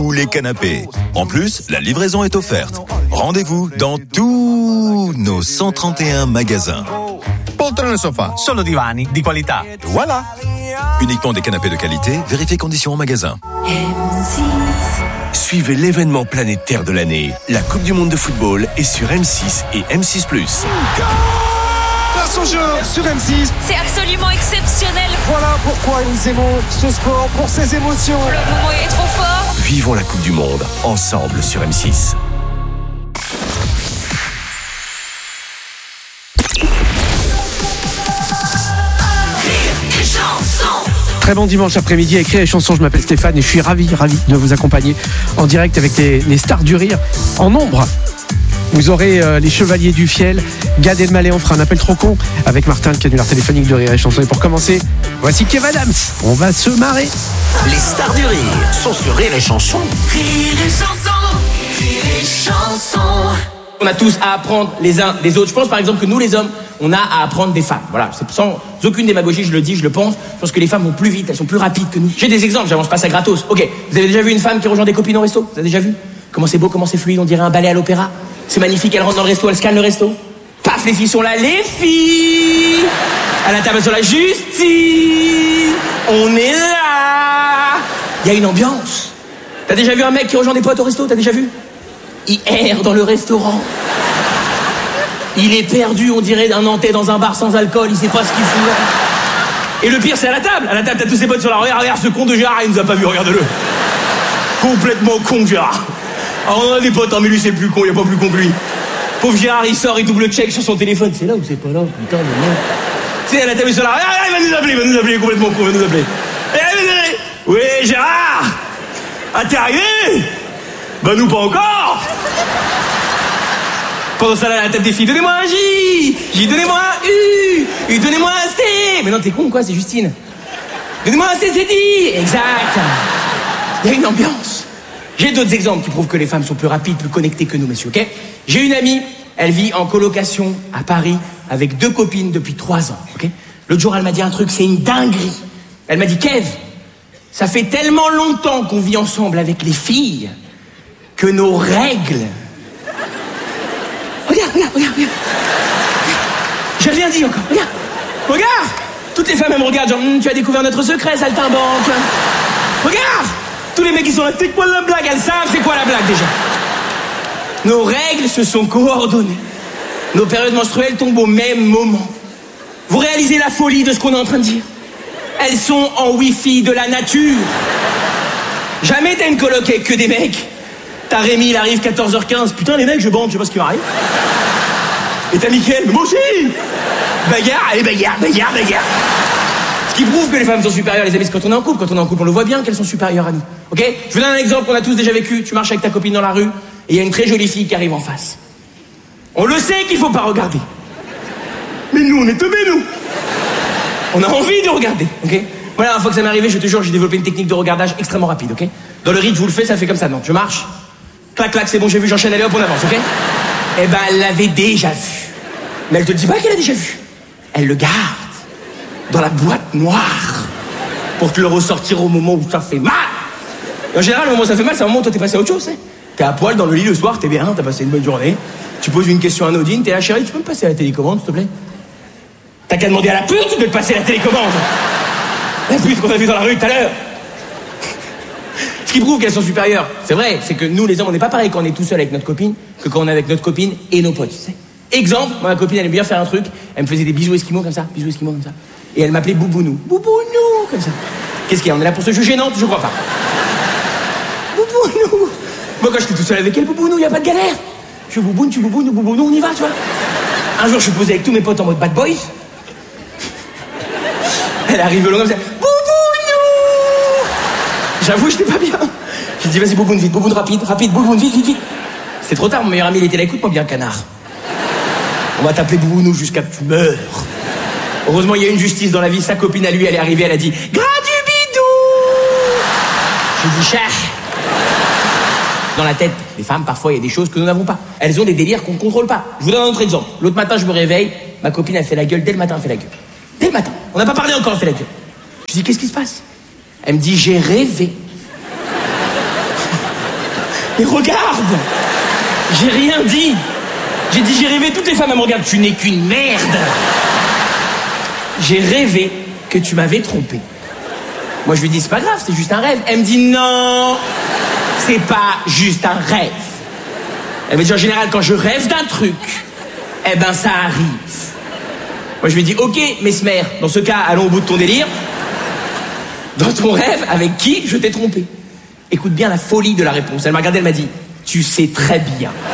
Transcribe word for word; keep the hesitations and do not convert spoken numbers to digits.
tous les canapés. En plus, la livraison est offerte. Rendez-vous dans tous nos cent trente et un magasins. Poltrone sofa. Solo divani di qualità. Voilà. Uniquement des canapés de qualité, vérifiez conditions en magasin. M six. Suivez l'événement planétaire de l'année. La Coupe du Monde de football est sur M six et M six plus. Son jeu sur M six. C'est absolument exceptionnel. Voilà pourquoi nous aimons ce sport pour ses émotions. Le moment est trop fort. Vivons la Coupe du Monde ensemble sur M six. Très bon dimanche après-midi à écrire les chansons. Je m'appelle Stéphane et je suis ravi, ravi de vous accompagner en direct avec les, les stars du rire en nombre. Vous aurez euh, les Chevaliers du Fiel, Gad Elmaleh. On fera un appel trop con avec Martin, le canular téléphonique de Rire et Chanson. Et pour commencer, voici Kev Adams. On va se marrer. Les stars du rire sont sur Rire et Chanson. Rire et Chanson. Rire et Chanson. On a tous à apprendre les uns des autres. Je pense par exemple que nous les hommes, on a à apprendre des femmes. Voilà, c'est sans aucune démagogie, je le dis, je le pense. Je pense que les femmes vont plus vite, elles sont plus rapides que nous. J'ai des exemples, j'avance pas ça gratos. Ok, vous avez déjà vu une femme qui rejoint des copines au resto? Vous avez déjà vu? Comment c'est beau, comment c'est fluide, on dirait un ballet à l'opéra. C'est magnifique, elle rentre dans le resto, elle scanne le resto. Paf, les filles sont là, les filles. À la table sur la justice. On est là. Il y a une ambiance. T'as déjà vu un mec qui rejoint des potes au resto? T'as déjà vu? Il erre dans le restaurant. Il est perdu, on dirait un Nantais dans un bar sans alcool, il sait pas ce qu'il fout là. Et le pire, c'est à la table. À la table, t'as tous ses potes sur la regarde, regarde ce con de Gérard, il nous a pas vu, regarde-le. Complètement con, Gérard. Alors on a des potes, hein, mais lui c'est plus con, il y a pas plus con que lui. Pauvre Gérard, il sort, il double check sur son téléphone. C'est là ou c'est pas là? Putain, mais non. Tu sais, à la table sur la regarde, il va nous appeler, il va nous appeler, complètement con, il va nous appeler. Et allez, allez, allez. Oui, Gérard. Ah, t'es arrivé? Bah nous pas encore. Pendant ça là, à la table des filles, donnez-moi un J. J, donnez-moi un U. U, donnez-moi un C. Mais non, t'es con quoi, c'est Justine. Donnez-moi un C, c'est dit. Exact. Il y a une ambiance. J'ai d'autres exemples qui prouvent que les femmes sont plus rapides, plus connectées que nous, messieurs, ok? J'ai une amie, elle vit en colocation à Paris avec deux copines depuis trois ans, ok? L'autre jour, elle m'a dit un truc, c'est une dinguerie. Elle m'a dit, Kev, ça fait tellement longtemps qu'on vit ensemble avec les filles que nos règles... Regarde, regarde, regarde, regarde. J'ai rien dit encore, regarde. Regarde. Toutes les femmes, elles me regardent, genre, hm, tu as découvert notre secret, saltimbanque. Regarde. Tous les mecs qui sont là, c'est quoi la blague? Elles savent c'est quoi la blague déjà. Nos règles se sont coordonnées. Nos périodes menstruelles tombent au même moment. Vous réalisez la folie de ce qu'on est en train de dire? Elles sont en wifi de la nature. Jamais t'as une coloc avec que des mecs. T'as Rémi, il arrive quatorze heures quinze. Putain les mecs, je bande, je sais pas ce qui m'arrive. Et t'as Mickaël, mais moi aussi. Bagarre, allez bagarre, bagarre, bagarre. Ce qui prouve que les femmes sont supérieures, les amis, c'est quand on est en couple. Quand on est en couple, on le voit bien qu'elles sont supérieures à nous. Ok? Je vous donne un exemple qu'on a tous déjà vécu. Tu marches avec ta copine dans la rue et il y a une très jolie fille qui arrive en face. On le sait qu'il faut pas regarder. Mais nous, on est teubés, nous. On a envie de regarder, ok? Voilà, une fois que ça m'est arrivé, je te jure, j'ai développé une technique de regardage extrêmement rapide, ok? Dans le rythme, je vous le fais, ça fait comme ça. Non, je marche. Clac, clac, c'est bon, j'ai vu, j'enchaîne, allez hop, on avance, ok? Eh ben, elle l'avait déjà vu. Mais elle te dit pas qu'elle a déjà vu. Elle le garde dans la boîte noire pour te le ressortir au moment où ça fait mal. Et en général, au moment où ça fait mal, c'est un moment où toi t'es passé à autre chose, hein. T'es à poil dans le lit le soir, t'es bien, t'as passé une bonne journée. Tu poses une question anodine, t'es là, chérie, tu peux me passer la télécommande, s'il te plaît? T'as qu'à demander à la pute de te passer la télécommande. La pute qu'on a vue dans la rue tout à l'heure. Ce qui prouve qu'elles sont supérieures, c'est vrai, c'est que nous les hommes, on n'est pas pareil quand on est tout seul avec notre copine que quand on est avec notre copine et nos potes, tu sais. Exemple, moi, ma copine, elle aime bien faire un truc, elle me faisait des bisous esquimaux comme ça, bisous esquimaux comme ça. Et elle m'appelait Boubounou. Boubounou, comme ça. Qu'est-ce qu'il y a? On est là pour se juger? Non, je crois pas. Boubounou. Moi, quand j'étais tout seul avec elle, Boubounou, y a pas de galère. Je bouboune, tu boubounes, boubounou, on y va, tu vois. Un jour, je suis posé avec tous mes potes en mode bad boys. Elle arrive long comme ça. Boubounou. J'avoue, j'étais pas bien. J'ai dit, vas-y, bouboune vite, bouboune rapide, rapide, bouboune vite, vite, vite. C'était trop tard, mon meilleur ami, il était là, écoute-moi bien, canard. On va t'appeler Boubounou jusqu'à que tu meurs. Heureusement, il y a une justice dans la vie. Sa copine à lui, elle est arrivée, elle a dit « Gras du bidou !» J'ai dit « Cher !» Dans la tête des femmes, parfois, il y a des choses que nous n'avons pas. Elles ont des délires qu'on ne contrôle pas. Je vous donne un autre exemple. L'autre matin, je me réveille, ma copine, elle fait la gueule. Dès le matin, elle fait la gueule. Dès le matin. On n'a pas parlé encore, elle fait la gueule. Je dis « Qu'est-ce qui se passe ?» Elle me dit « J'ai rêvé. » Mais regarde, j'ai rien dit. J'ai dit j'ai rêvé, toutes les femmes elles me regardent, tu n'es qu'une merde. J'ai rêvé que tu m'avais trompé. Moi je lui dis c'est pas grave, c'est juste un rêve. Elle me dit non, c'est pas juste un rêve. Elle me dit en général quand je rêve d'un truc, eh ben ça arrive. Moi je lui dis ok Mesmer, dans ce cas allons au bout de ton délire. Dans ton rêve, avec qui je t'ai trompé? Écoute bien la folie de la réponse. Elle m'a regardé, elle m'a dit tu sais très bien